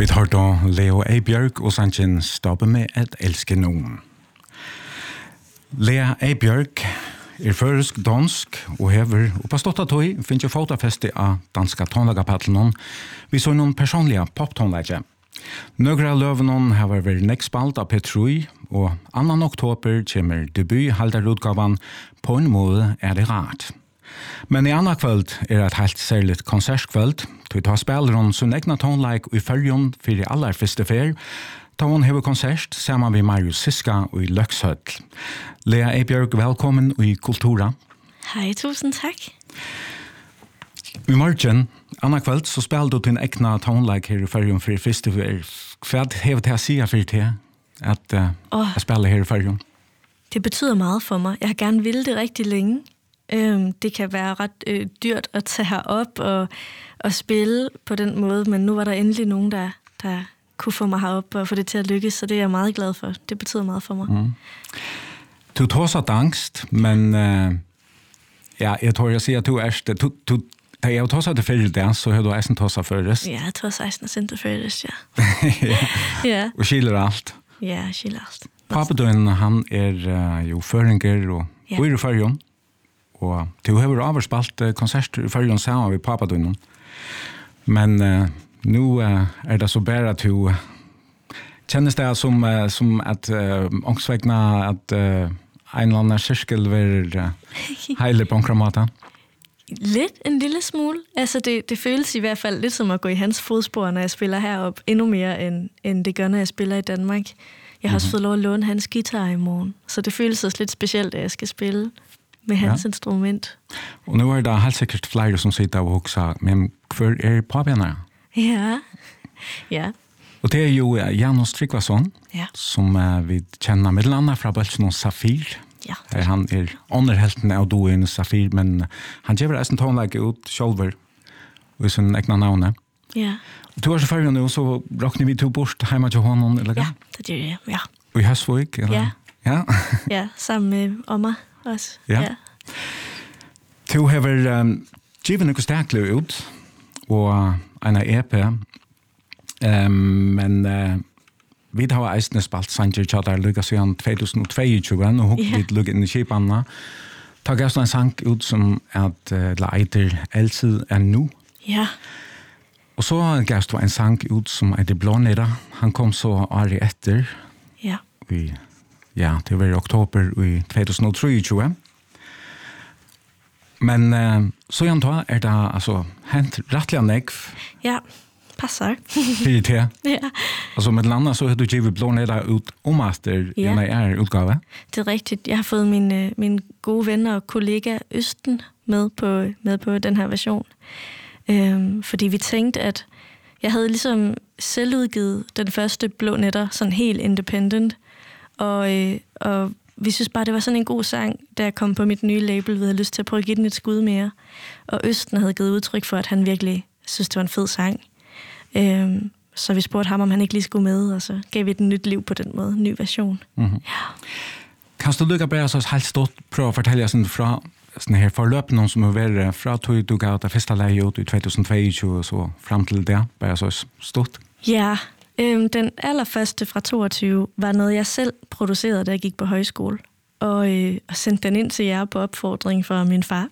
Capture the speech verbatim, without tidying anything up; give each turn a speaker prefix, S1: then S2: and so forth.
S1: Vi tar då Leo Eibjørg og sannsyn Stoppe med et elske noen. Lea Eibjørg er føresk dansk og hever oppa stått av tog finnes jo fotafeste av danska tonlagapattelen vi så noen personlige poptonlegge. Nøgra løvenen har vært nekspalt av Petrui og annan oktober kommer debut halderutgavan På en måte er det rart. Men i andra kvöld er det et helt særligt konsertkvöld. Vi tar spiller hon sin egna tonleik i følgen for de aller første fer. Da hon hever konsert sammen med Marius Siska og i Løkshøll. Lea Eibjørg, velkommen i Kultura.
S2: Hei, tusen takk.
S1: I morgen, andra kvöld, så spiller du din egna tonleik her i følgen for de første fer. Hva hever det å si for det at uh, oh. jeg spiller her i følgen?
S2: Det betyder meget for mig. Jeg har gerne ville det rigtig længe. Øhm, det kan være ret øh, dyrt at tage herop og, og spille på den måde, men nu var der endelig nogen, der, der kunne få mig herop og få det til at lykkes, så det er jeg meget glad for. Det betyder meget for mig. Mm.
S1: Du tog så angst, men øh, ja, jeg tror, jeg siger, at du er... Du, du, da jeg tog så det før det, så har du eisen tog så først.
S2: Ja, jeg tog så eisen til det først, ja.
S1: ja.
S2: ja.
S1: Og skiller alt.
S2: Ja, skiller alt.
S1: Papadøen, han er uh, jo føringer og ja. Bor i førjen. Og du har overspalt uh, konserter i førjen sammen med Papadøen. Men uh, nu uh, er det så bare at du uh, kjennes det som, uh, som at uh, ångsvegna at uh, en eller annen sirkel vil uh, heile på omkramata.
S2: Lidt, en lille smule. Altså det, det føles i hvert fald lidt som at gå i hans fodspor, når jeg spiller herop, endnu mere end, end det gør, når jeg spiller i Danmark. Jeg har også mm-hmm. fået lov at låne hans guitar i morgen, så det føles også lidt specielt, at jeg skal spille med hans ja. Instrument.
S1: Og nu er der helt sikkert flere, som sitter og hokser, men hvor er påbjørnene?
S2: Ja, ja.
S1: Og det er jo Janos Tryggvason, ja. Som uh, vi kjenner middelandet fra Bølsen og Safir. Ja. Her han er underhelten av doen Safir, men han gjør eisen tonlegge ut sjølver og i sin egna navne.
S2: Ja.
S1: Du har så førre nå, så råkner vi to bort hjemme til hånden, eller hva?
S2: Ja, det gjør jeg, ja.
S1: Og i Høsvøk, eller?
S2: Ja.
S1: Ja,
S2: ja sammen med Omma også.
S1: Ja. ja. Du har um, givet noe staklig ut, og en av E P, um, men... Uh, vi har eisne spalt Sanger Tjadar lukka siden tjugo tjueto, og hukk yeah. vi lukka inn i kipanna. Ta gavst en sang ut som at uh, Leider Elsid er nu.
S2: Ja. Yeah.
S1: Og så gavst du en sang ut som heter Blåneda. Han kom så året etter.
S2: Ja.
S1: Yeah. Ja, det var i oktober i tjugo tjuetre. Men uh, så igjen da er det altså hent rettelig negv.
S2: Ja. Passar.
S1: Det är
S2: ja.
S1: Alltså med landa så har du givet Blåneda ut om master i en är utgave.
S2: Det är riktigt. Jag har fått min min gode vänner och kollega Østen med på med på den här version. Ehm fordi vi tänkte att jag hade liksom selvudgivet den første Blåneda sådan helt independent og og vi synes bare det var sådan en god sang, da jeg kom på mit nye label, vi havde lyst til at prøve at give den et skud mere. Og Østen havde givet udtryk for at han virkelig synes det var en fed sang. Ehm så vi spurgte ham om han ikke lige skulle med, og så gav vi den nyt liv på den måde, en ny version.
S1: Mm-hmm. Ja. Kan du lykke bare så helt stort prøve at fortælle sådan fra sådan her forløb nogen som har været fra tog du gav det første leie ut i tjugo tjueto og så frem til der, bare så stort?
S2: Ja, øhm, den allerførste fra toogtyve var noget jeg selv producerede, da jeg gik på højskole. Og, øh, og sendte den ind til jer på opfordring fra min far.